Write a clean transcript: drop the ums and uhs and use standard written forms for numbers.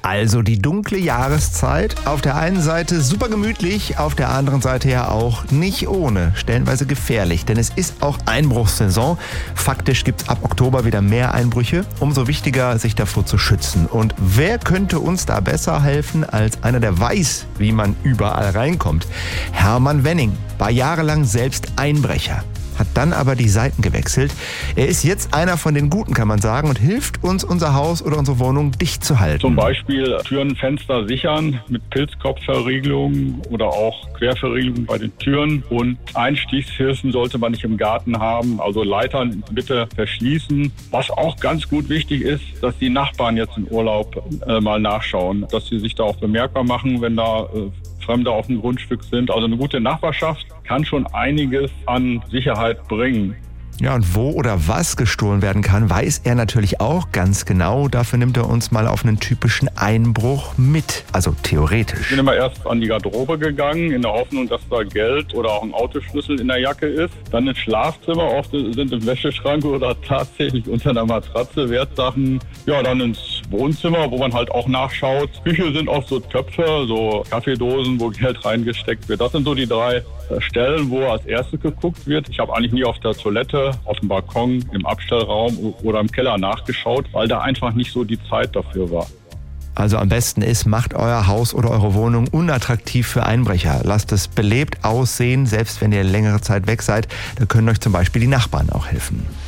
Also die dunkle Jahreszeit, auf der einen Seite super gemütlich, auf der anderen Seite ja auch nicht ohne, stellenweise gefährlich, denn es ist auch Einbruchssaison. Faktisch gibt es ab Oktober wieder mehr Einbrüche, umso wichtiger, sich davor zu schützen. Und wer könnte uns da besser helfen als einer, der weiß, wie man überall reinkommt? Hermann Wenning war jahrelang selbst Einbrecher, hat dann aber die Seiten gewechselt. Er ist jetzt einer von den Guten, kann man sagen, und hilft uns, unser Haus oder unsere Wohnung dicht zu halten. Zum Beispiel Türen, Fenster sichern mit Pilzkopfverriegelung oder auch Querverriegelung bei den Türen. Und Einstiegshilfen sollte man nicht im Garten haben, also Leitern bitte verschließen. Was auch ganz gut wichtig ist, dass die Nachbarn jetzt im Urlaub mal nachschauen, dass sie sich da auch bemerkbar machen, wenn da Fremde auf dem Grundstück sind. Also eine gute Nachbarschaft kann schon einiges an Sicherheit bringen. Ja, und wo oder was gestohlen werden kann, weiß er natürlich auch ganz genau. Dafür nimmt er uns mal auf einen typischen Einbruch mit, also theoretisch. Ich bin immer erst an die Garderobe gegangen, in der Hoffnung, dass da Geld oder auch ein Autoschlüssel in der Jacke ist. Dann ins Schlafzimmer, oft sind im Wäscheschrank oder tatsächlich unter einer Matratze Wertsachen. Ja, dann ins Wohnzimmer, wo man halt auch nachschaut. Küche sind oft so Töpfe, so Kaffeedosen, wo Geld reingesteckt wird. Das sind so die 3 Stellen, wo als erstes geguckt wird. Ich habe eigentlich nie auf der Toilette, auf dem Balkon, im Abstellraum oder im Keller nachgeschaut, weil da einfach nicht so die Zeit dafür war. Also am besten ist, macht euer Haus oder eure Wohnung unattraktiv für Einbrecher. Lasst es belebt aussehen, selbst wenn ihr längere Zeit weg seid. Da können euch zum Beispiel die Nachbarn auch helfen.